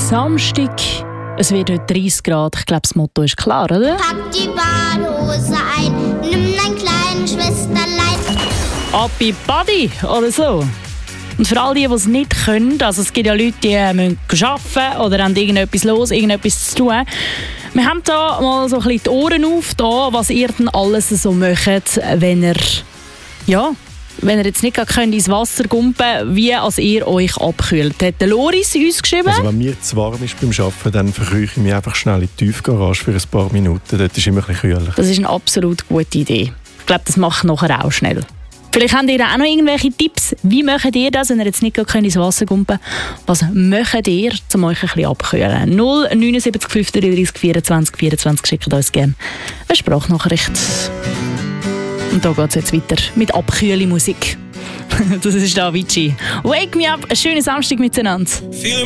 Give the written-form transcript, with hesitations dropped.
Samstag. Es wird heute 30 Grad. Ich glaube, das Motto ist klar, oder? Pack die Badehose ein, nimm dein kleines Schwesterlein. Ab in die Body oder so. Und für all die es nicht können, also es gibt ja Leute, die müssen arbeiten oder haben irgendetwas los, irgendetwas zu tun. Wir haben da mal so ein bisschen die Ohren auf, da, was ihr denn alles so macht, wenn ihr jetzt nicht könnt ins Wasser gumpen, wie als ihr euch abkühlt. Hat der Loris uns geschrieben? Also wenn mir zu warm ist beim Arbeiten, dann verkrüche ich mich einfach schnell in die Tiefgarage für ein paar Minuten. Dort ist immer ein bisschen kühler. Das ist eine absolut gute Idee. Ich glaube, das macht nachher auch schnell. Vielleicht habt ihr auch noch irgendwelche Tipps. Wie macht ihr das, wenn ihr jetzt nicht ins Wasser gumpen könnt? Was macht ihr, um euch ein bisschen abzukühlen? 079 533 24 24 schickt uns gerne eine Sprachnachricht. Und da geht es jetzt weiter mit Abkühle-Musik. Das ist Avicii. Wake me up, einen schönen Samstag miteinander.